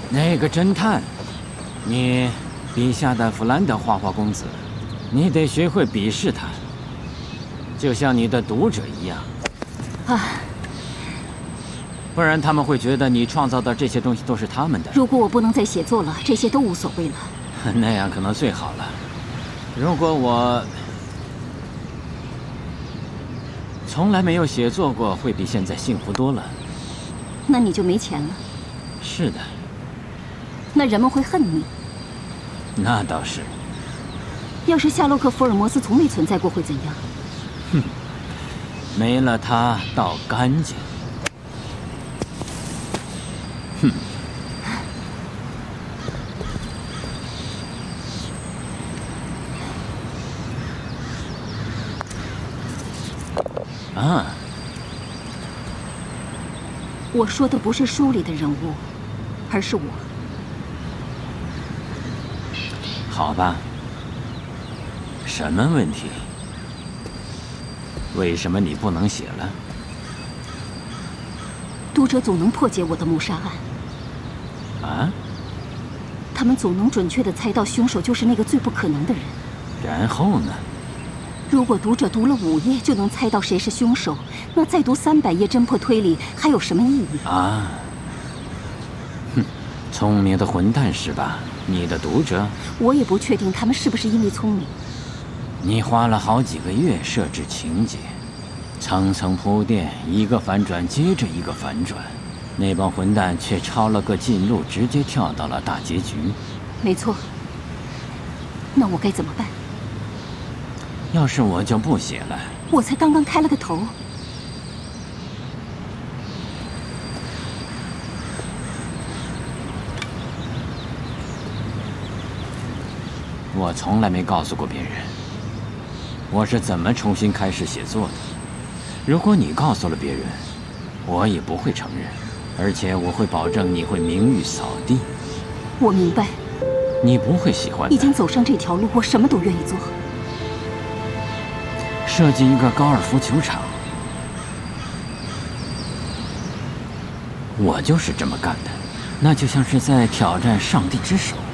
那个侦探，你笔下的弗兰德花花公子，你得学会鄙视他，就像你的读者一样。 啊！ 不然他们会觉得你创造的这些东西都是他们的。 如果我不能再写作了，这些都无所谓了。 那样可能最好了。如果我从来没有写作过，会比现在幸福多了。 那你就没钱了。 是的。 那人们会恨你。 那倒是。 要是夏洛克·福尔摩斯从没存在过，会怎样？ 哼，没了他倒干净。哼。啊。 我说的不是书里的人物，而是我。 好吧。什么问题？为什么你不能写了？ 读者总能破解我的谋杀案。 啊？ 他们总能准确地猜到凶手就是那个最不可能的人。 然后呢？ 如果读者读了5页就能猜到谁是凶手，那再读300页侦破推理还有什么意义啊？哼，聪明的混蛋是吧？你的读者？ 我也不确定他们是不是因为聪明。 你花了好几个月设置情节，层层铺垫，一个反转接着一个反转，那帮混蛋却抄了个近路，直接跳到了大结局。 没错。那我该怎么办？ 要是我就不写了。 我才刚刚开了个头。 我从来没告诉过别人我是怎么重新开始写作的。如果你告诉了别人，我也不会承认，而且我会保证你会名誉扫地。 我明白。 你不会喜欢的。 已经走上这条路，我什么都愿意做。 设计一个高尔夫球场，我就是这么干的。那就像是在挑战上帝之手。